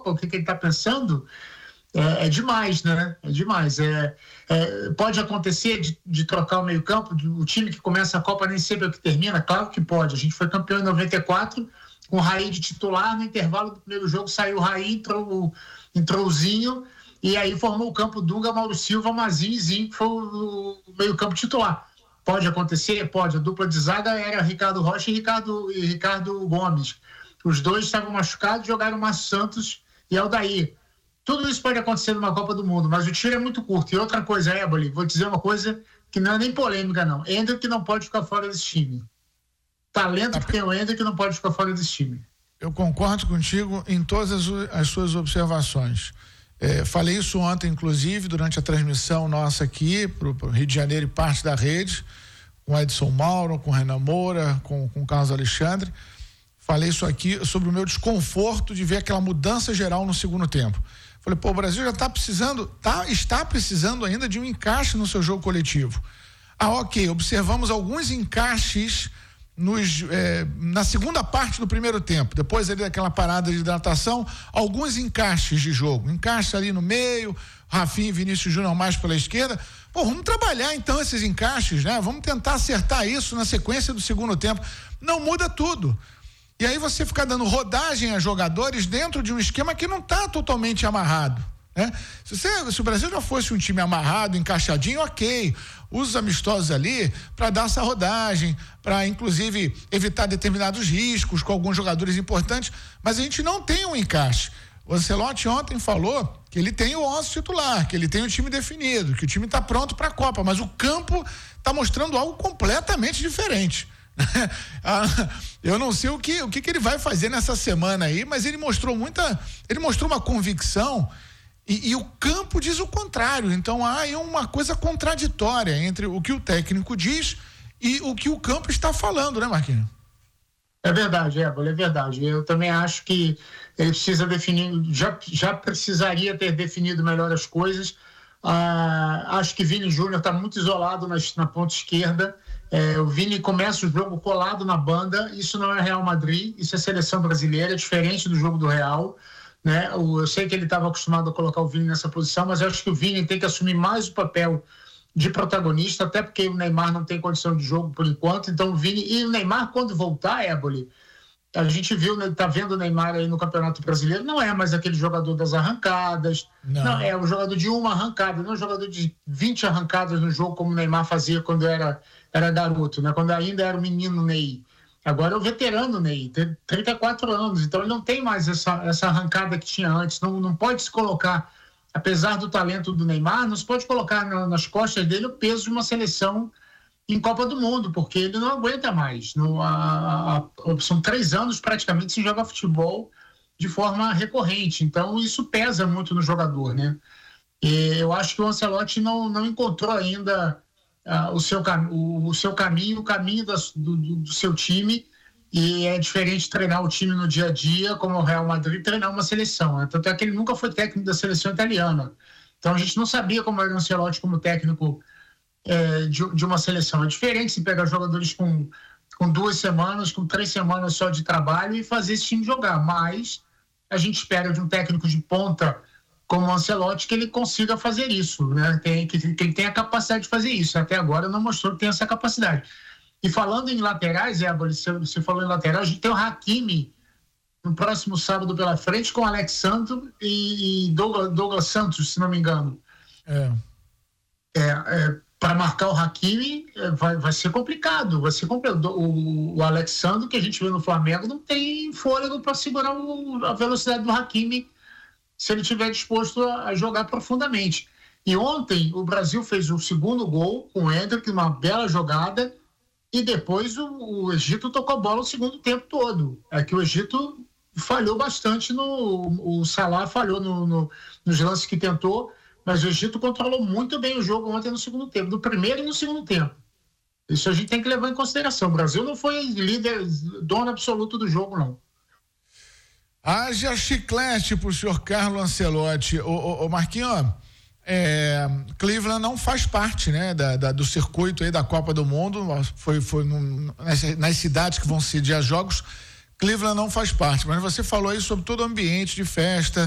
Copa, o que ele está pensando, é demais, né? É demais. Pode acontecer de trocar o meio-campo, o time que começa a Copa nem sempre é o que termina? Claro que pode. A gente foi campeão em 94, com o Raí de titular, no intervalo do primeiro jogo saiu o Raí, entrou o Zinho, e aí formou o campo Dunga, Mauro Silva, Mazinho e Zinho, que foi o meio-campo titular. Pode acontecer? Pode. A dupla de zaga era Ricardo Rocha e Ricardo Gomes. Os dois estavam machucados, jogaram o Márcio Santos e Aldair. Tudo isso pode acontecer numa Copa do Mundo, mas o tiro é muito curto. E outra coisa, Éboli, vou dizer uma coisa que não é nem polêmica, não. Endrick não pode ficar fora desse time. Talento que tem o Endrick não pode ficar fora desse time. Eu concordo contigo em todas as suas observações. Falei isso ontem, inclusive, durante a transmissão nossa aqui para o Rio de Janeiro e parte da rede, com Edson Mauro, com Renan Moura, com Carlos Alexandre. Falei isso aqui sobre o meu desconforto de ver aquela mudança geral no segundo tempo. Falei, o Brasil já está precisando ainda de um encaixe no seu jogo coletivo. Ok, observamos alguns encaixes na segunda parte do primeiro tempo, depois ali daquela parada de hidratação, alguns encaixes de jogo, encaixe ali no meio, Rafinha e Vinícius Júnior mais pela esquerda. Vamos trabalhar então esses encaixes, né? Vamos tentar acertar isso na sequência do segundo tempo. Não muda tudo. E aí você fica dando rodagem a jogadores dentro de um esquema que não está totalmente amarrado, né? Se o Brasil já fosse um time amarrado, encaixadinho, ok, usa os amistosos ali para dar essa rodagem, para inclusive evitar determinados riscos com alguns jogadores importantes, mas a gente não tem um encaixe. O Ancelotti ontem falou que ele tem o 11 titular, que ele tem o time definido, que o time está pronto para a Copa, mas o campo está mostrando algo completamente diferente. Eu não sei o que ele vai fazer nessa semana aí, mas ele mostrou uma convicção e o campo diz o contrário. Então há aí uma coisa contraditória entre o que o técnico diz e o que o campo está falando, né, Marquinhos? É verdade, é verdade. Eu também acho que ele precisa definir, já precisaria ter definido melhor as coisas. Acho que Vini Júnior está muito isolado na ponta esquerda. O Vini começa o jogo colado na banda. Isso não é Real Madrid, isso é seleção brasileira, é diferente do jogo do Real, né? Eu sei que ele estava acostumado a colocar o Vini nessa posição, mas eu acho que o Vini tem que assumir mais o papel de protagonista, até porque o Neymar não tem condição de jogo por enquanto. Então o Vini e o Neymar, quando voltar, Éboli, a gente viu, né, tá vendo o Neymar aí no Campeonato Brasileiro, não é mais aquele jogador das arrancadas, não é o jogador de uma arrancada, não é um jogador de 20 arrancadas no jogo como o Neymar fazia quando era garoto, né? Quando ainda era o menino Ney. Agora é o veterano Ney, tem 34 anos, então ele não tem mais essa arrancada que tinha antes, não pode se colocar, apesar do talento do Neymar, não se pode colocar nas costas dele o peso de uma seleção em Copa do Mundo, porque ele não aguenta mais. São 3 anos praticamente sem jogar futebol de forma recorrente, então isso pesa muito no jogador, né? E eu acho que o Ancelotti não encontrou ainda o seu caminho, o caminho do seu time, e é diferente treinar o time no dia a dia, como o Real Madrid, treinar uma seleção, né? Tanto é que ele nunca foi técnico da seleção italiana, então a gente não sabia como era o Ancelotti como técnico de uma seleção. É diferente se pegar jogadores com 2 semanas, com 3 semanas só de trabalho e fazer esse time jogar, mas a gente espera de um técnico de ponta como o Ancelotti que ele consiga fazer isso, né? Que ele tenha a capacidade de fazer isso. Até agora não mostrou que tem essa capacidade. E falando em laterais, você falou em lateral, a gente tem o Hakimi no próximo sábado pela frente com o Alex Santos e Douglas Santos, se não me engano. Para marcar o Hakimi vai ser complicado. O Alex Santos, que a gente vê no Flamengo, não tem fôlego para segurar a velocidade do Hakimi se ele estiver disposto a jogar profundamente. E ontem o Brasil fez o segundo gol com o Endrick, uma bela jogada, e depois o Egito tocou a bola o segundo tempo todo. É que o Egito falhou bastante, o Salah falhou nos lances que tentou, mas o Egito controlou muito bem o jogo ontem no segundo tempo, no primeiro e no segundo tempo. Isso a gente tem que levar em consideração. O Brasil não foi líder, dono absoluto do jogo, não. Haja chiclete pro senhor Carlo Ancelotti. Ô Marquinhos, Cleveland não faz parte, né, do circuito aí da Copa do Mundo, foi nas cidades que vão sediar jogos, Cleveland não faz parte, mas você falou aí sobre todo o ambiente de festa,